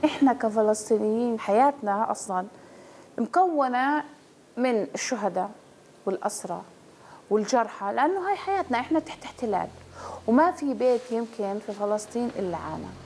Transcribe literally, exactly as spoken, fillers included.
احنا كفلسطينيين حياتنا اصلا مكونه من الشهداء والاسرى والجرحى، لانه هاي حياتنا، احنا تحت احتلال وما في بيت يمكن في فلسطين الا عنا.